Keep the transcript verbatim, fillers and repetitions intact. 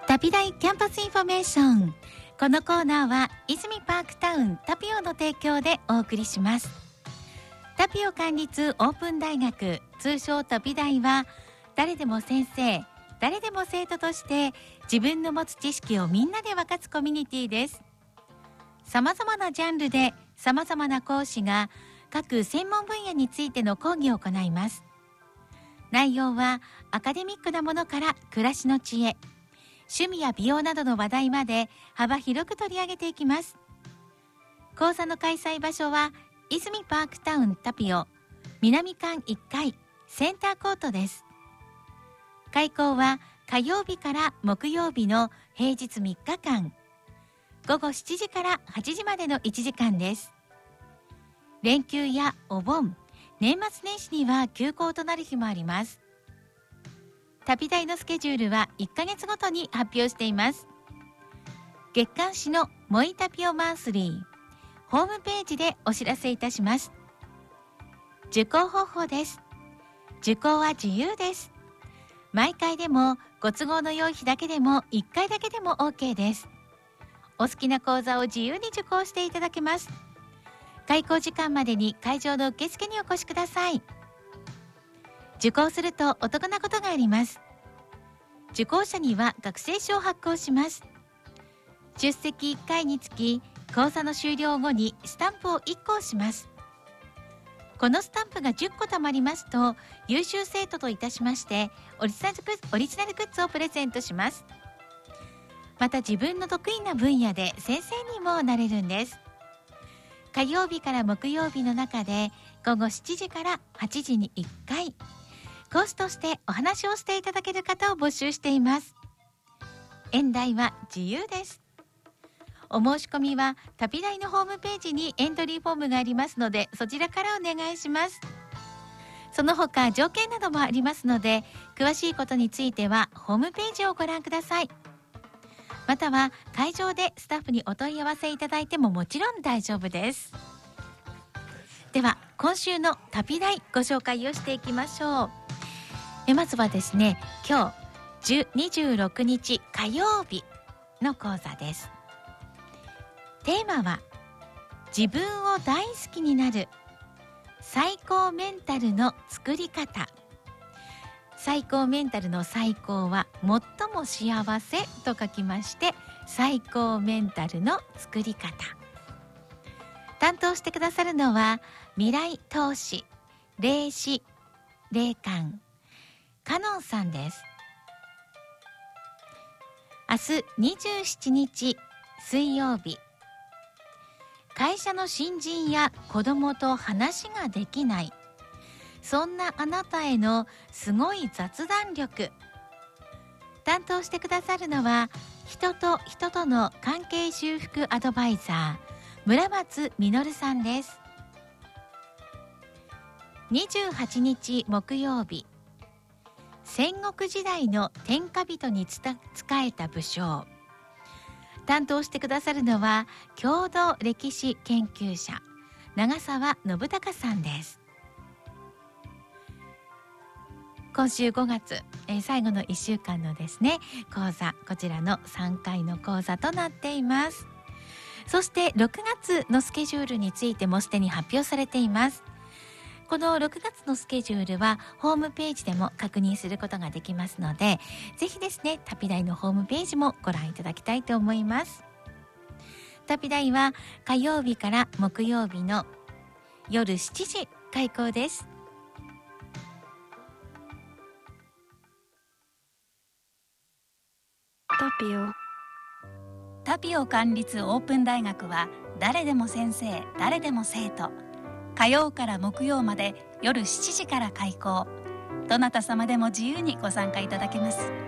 旅大キャンパスインフォメーション。このコーナーは泉パークタウンタピオの提供でお送りします。タピオ管立オープン大学、通称タピ大は、誰でも先生、誰でも生徒として自分の持つ知識をみんなで分かつコミュニティです。さまざまなジャンルでさまざまな講師が各専門分野についての講義を行います。内容はアカデミックなものから暮らしの知恵、趣味や美容などの話題まで幅広く取り上げていきます。講座の開催場所は泉パークタウンタピオ南館いっかいセンターコートです。開講は火曜日から木曜日の平日みっかかん、ごごしちじからはちじまでのいちじかんです。連休やお盆、年末年始には休校となる日もあります。旅大のスケジュールはいっかげつごとに発表しています。月刊誌のモイタピオマンスリー、ホームページでお知らせいたします。受講方法です。受講は自由です。毎回でもご都合の良い日だけでもいっかいだけでも OK です。お好きな講座を自由に受講していただけます。開講時間までに会場の受付にお越しください。受講するとお得なことがあります。受講者には学生証を発行します。出席いっかいにつき講座の終了後にスタンプをいっこ押します。このスタンプがじゅっこたまりますと、優秀生徒といたしましてオリジナルグッズ、オリジナルグッズをプレゼントします。また自分の得意な分野で先生にもなれるんです。火曜日から木曜日の中でごごしちじからはちじにいっかい、講師としてお話をしていただける方を募集しています。演題は自由です。お申し込みはタピ大のホームページにエントリーフォームがありますので、そちらからお願いします。その他条件などもありますので、詳しいことについてはホームページをご覧ください。または会場でスタッフにお問い合わせいただいてももちろん大丈夫です。では今週の旅大ご紹介をしていきましょう。えまずはですね、今日にじゅうろくにち火曜日の講座です。テーマは自分を大好きになる最高メンタルの作り方。最高メンタルの最高は最も幸せと書きまして、最高メンタルの作り方。担当してくださるのは未来投資霊視霊感カノンさんです。明日にじゅうしちにち水曜日、会社の新人や子供と話ができない、そんなあなたへのすごい雑談力。担当してくださるのは人と人との関係修復アドバイザー村松実さんです。にじゅうはちにち木曜日、戦国時代の天下人に仕えた武将。担当してくださるのは郷土歴史研究者長澤信孝さんです。今週ごがつ、えー、最後のいっしゅうかんのですね講座、こちらのさんかいの講座となっています。そしてろくがつのスケジュールについてもすでに発表されています。このろくがつのスケジュールはホームページでも確認することができますので、ぜひですね、タピ大のホームページもご覧いただきたいと思います。タピ大は火曜日から木曜日の夜しちじ開講です。 タピオタピオ管立オープン大学は、誰でも先生、誰でも生徒。火曜から木曜まで夜しちじから開講。どなた様でも自由にご参加いただけます。